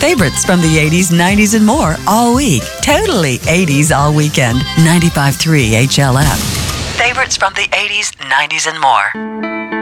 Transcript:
Favorites from the 80s, 90s, and more all week. Totally 80s all weekend. 95.3 HLF. Favorites from the 80s, 90s, and more.